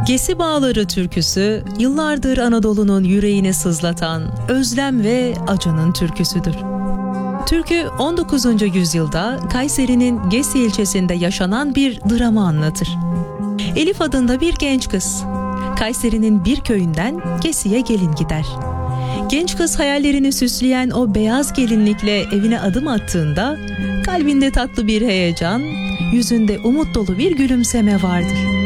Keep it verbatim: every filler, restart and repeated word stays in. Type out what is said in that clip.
Gesi Bağları türküsü, yıllardır Anadolu'nun yüreğini sızlatan özlem ve acının türküsüdür. Türkü on dokuzuncu yüzyılda Kayseri'nin Gesi ilçesinde yaşanan bir dramı anlatır. Elif adında bir genç kız, Kayseri'nin bir köyünden Gesi'ye gelin gider. Genç kız hayallerini süsleyen o beyaz gelinlikle evine adım attığında kalbinde tatlı bir heyecan, yüzünde umut dolu bir gülümseme vardır.